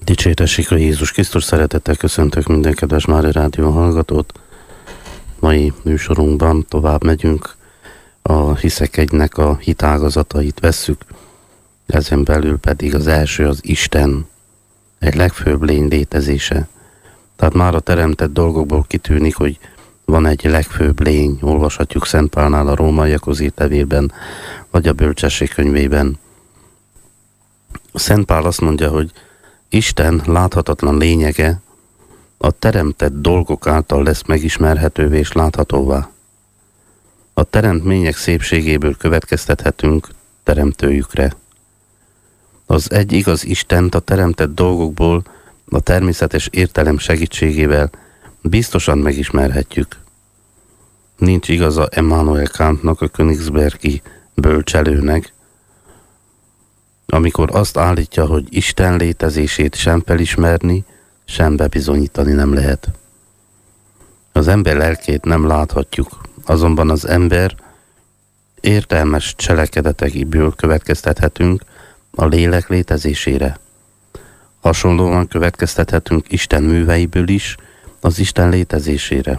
Dicsértessék a Jézus Krisztus, szeretettel köszöntök minden kedves Mária Rádió hallgatót. Mai műsorunkban tovább megyünk, a hiszek egynek a hitágazatait vesszük, ezen belül pedig az első az Isten, egy legfőbb lény létezése. Tehát már a teremtett dolgokból kitűnik, hogy van egy legfőbb lény, olvashatjuk Szent Pálnál a Rómaiakhoz írt levélben, vagy a Bölcsesség könyvében. Szent Pál azt mondja, hogy Isten láthatatlan lényege a teremtett dolgok által lesz megismerhetővé és láthatóvá. A teremtmények szépségéből következtethetünk teremtőjükre. Az egy igaz Istent a teremtett dolgokból a természetes értelem segítségével biztosan megismerhetjük. Nincs igaza Immanuel Kantnak, a königsbergi bölcselőnek, amikor azt állítja, hogy Isten létezését sem felismerni, sem bebizonyítani nem lehet. Az ember lelkét nem láthatjuk, azonban az ember értelmes cselekedetekből következtethetünk a lélek létezésére. Hasonlóan következtethetünk Isten műveiből is az Isten létezésére.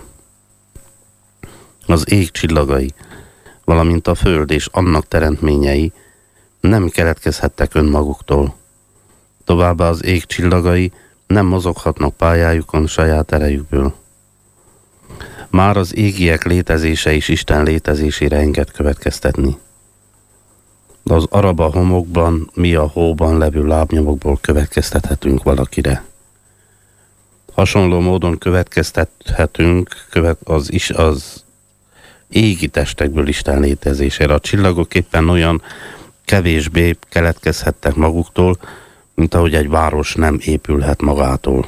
Az ég csillagai, valamint a föld és annak teremtményei nem keletkezhettek önmaguktól. Továbbá az ég csillagai nem mozoghatnak pályájukon saját erejükből. Már az égiek létezése is Isten létezésére enged következtetni. Az araba homokban, mi a hóban levő lábnyomokból következtethetünk valakire. Hasonló módon következtethetünk az égi testekből Isten létezésére. A csillagok éppen olyan kevésbé keletkezhettek maguktól, mint ahogy egy város nem épülhet magától.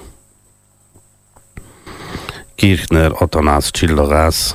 Kirchner Atanász csillagász,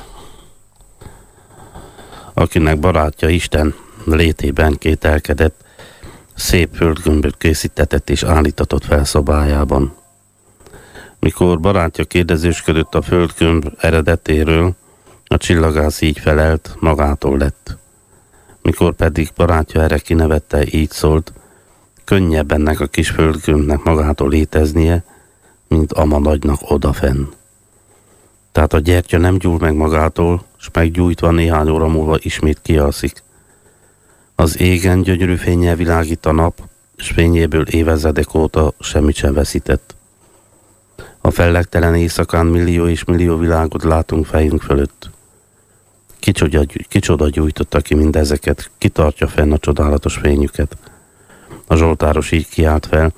akinek barátja Isten létében kételkedett, szép földgömböt készítetett és állítatott fel szobájában. Mikor barátja kérdezősködött a földgömb eredetéről, a csillagász így felelt, magától lett. Mikor pedig barátja erre kinevette, így szólt, könnyebb ennek a kis földgömbnek magától léteznie, mint ama nagynak odafenn. Tehát a gyertya nem gyúl meg magától, s meggyújtva néhány óra múlva ismét kialszik. Az égen gyönyörű fénnyel világít a nap, s fényéből évezredek óta semmit sem veszített. A fellegtelen éjszakán millió és millió világot látunk fejünk fölött. Kicsoda gyújtotta ki mindezeket, kitartja fenn a csodálatos fényüket. A zsoltáros így kiált fel,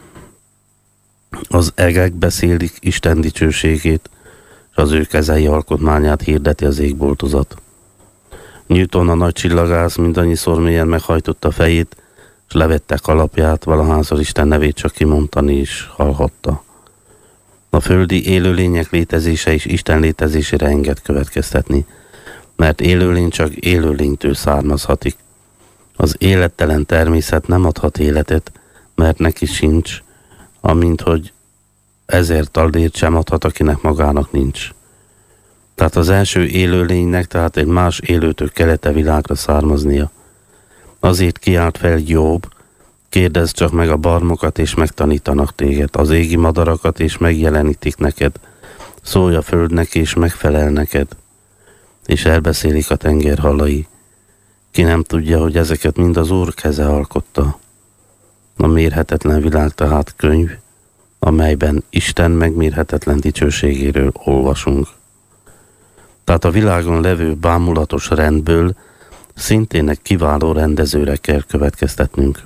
az egek beszélik Isten dicsőségét, és az ő kezei alkotmányát hirdeti az égboltozat. Newton, a nagy csillagász mindannyiszor mélyen meghajtotta fejét, és levette kalapját, valahányszor Isten nevét csak kimondani is hallhatta. A földi élőlények létezése is Isten létezésére enged következtetni, mert élőlény csak élőlénytől származhatik. Az élettelen természet nem adhat életet, mert neki sincs, amint hogy ezért taldért sem adhat, akinek magának nincs. Tehát az első élőlénynek, tehát egy más élőtől kelete világra származnia. Azért kiált fel Jobb, kérdezd csak meg a barmokat, és megtanítanak téged, az égi madarakat, és megjelenítik neked, szólj a földnek, és megfelel neked, és elbeszélik a tenger halai. Ki nem tudja, hogy ezeket mind az Úr keze alkotta. A mérhetetlen világ tehát könyv, amelyben Isten megmérhetetlen dicsőségéről olvasunk. Tehát a világon levő bámulatos rendből szintén egy kiváló rendezőre kell következtetnünk.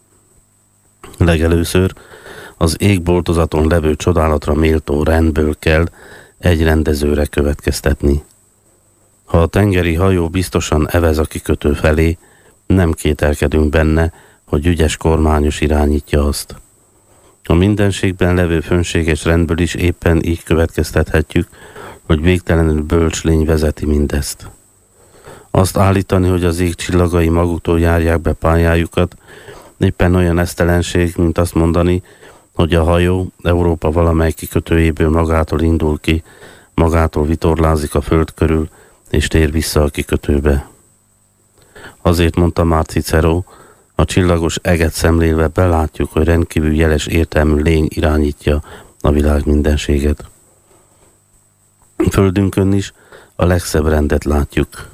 Legelőször az égboltozaton levő csodálatra méltó rendből kell egy rendezőre következtetni. Ha a tengeri hajó biztosan evez a kikötő felé, nem kételkedünk benne, hogy ügyes kormányos irányítja azt. A mindenségben levő fönséges rendből is éppen így következtethetjük, hogy végtelenül bölcs lény vezeti mindezt. Azt állítani, hogy az ég csillagai maguktól járják be pályájukat, éppen olyan esztelenség, mint azt mondani, hogy a hajó Európa valamely kikötőjéből magától indul ki, magától vitorlázik a föld körül, és tér vissza a kikötőbe. Azért mondta már Cicero, A csillagos eget szemlélve belátjuk, hogy rendkívül jeles értelmű lény irányítja a világ mindenséget. Földünkön is a legszebb rendet látjuk.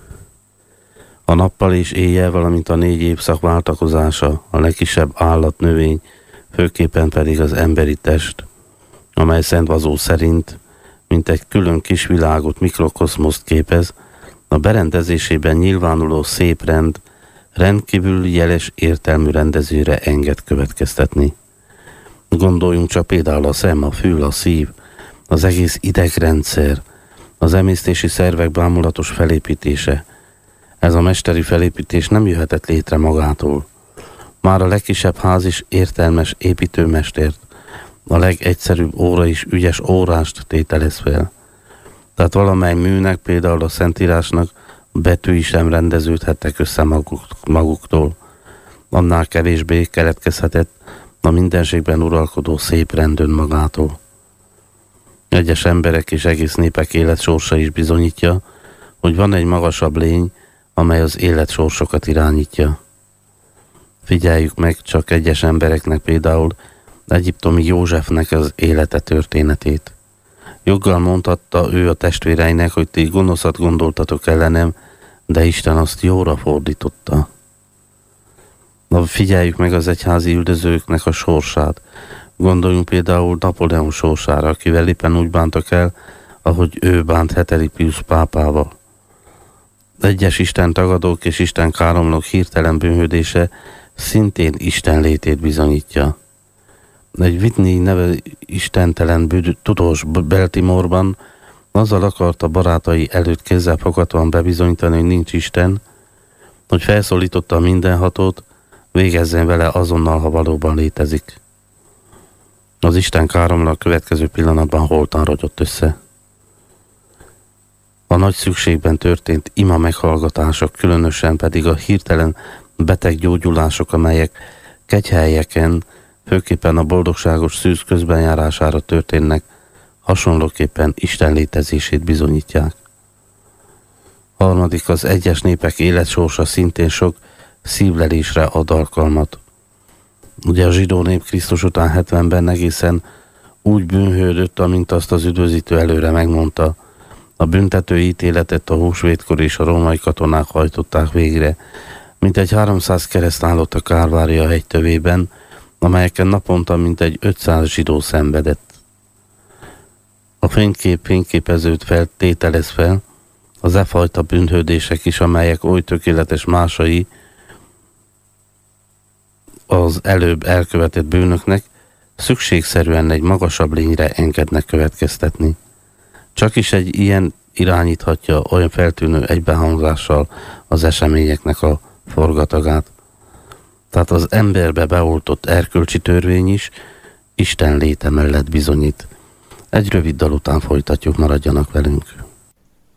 A nappal és éjjel, valamint a 4 évszak váltakozása, a legkisebb állat, növény, főképpen pedig az emberi test, amely Szent Vazó szerint, mint egy külön kis világot, mikrokozmoszt képez, a berendezésében nyilvánuló szép rend rendkívül jeles értelmű rendezőre enged következtetni. Gondoljunk csak például a szem, a fül, a szív, az egész idegrendszer, az emésztési szervek bámulatos felépítése. Ez a mesteri felépítés nem jöhetett létre magától. Már a legkisebb ház is értelmes építőmestert, a legegyszerűbb óra is ügyes órást tételez fel. Tehát valamely műnek, például a Szentírásnak betűi sem rendeződhettek össze maguktól. Annál kevésbé keletkezhetett a mindenségben uralkodó szép rend önmagától. Egyes emberek és egész népek életsorsa is bizonyítja, hogy van egy magasabb lény, amely az életsorsokat irányítja. Figyeljük meg csak egyes embereknek, például egyiptomi Józsefnek az élete történetét. Joggal mondhatta ő a testvéreinek, hogy ti gonoszat gondoltatok ellenem, de Isten azt jóra fordította. Na, figyeljük meg az egyházi üldözőknek a sorsát. Gondoljunk például Napóleon sorsára, akivel éppen úgy bántak el, ahogy ő bánt 7. Piusz pápával. Egyes Isten tagadók és Isten káromlók hirtelen bűnhődése szintén Isten létét bizonyítja. Egy Whitney neve istentelen tudós Baltimore-ban azzal akarta barátai előtt kézzelfoghatóan bebizonyítani, hogy nincs Isten, hogy felszólította a mindenhatót, végezzen vele azonnal, ha valóban létezik. Az Isten káromló a következő pillanatban holtan rogyott össze. A nagy szükségben történt ima meghallgatások, különösen pedig a hirtelen beteg gyógyulások, amelyek kegyhelyeken, főképpen a boldogságos szűz közbenjárására történnek, hasonlóképpen Isten létezését bizonyítják. Harmadik, az egyes népek életsorsa szintén sok szívlelésre ad alkalmat. Ugye a zsidó nép Krisztus után 70-ben egészen úgy bűnhődött, amint azt az üdvözítő előre megmondta. A büntető ítéletet a húsvétkor és a római katonák hajtották végre, mintegy 300 kereszt állott a Kálvária hegytövében, amelyeken naponta mintegy 500 zsidó szenvedett. A fényképezőt feltételez fel, az e fajta bűnhődések is, amelyek oly tökéletes másai az előbb elkövetett bűnöknek, szükségszerűen egy magasabb lényre engednek következtetni. Csak is egy ilyen irányíthatja olyan feltűnő egybehangzással az eseményeknek a forgatagát. Tehát az emberbe beoltott erkölcsi törvény is Isten léte mellett bizonyít. Egy rövid dal után folytatjuk, maradjanak velünk.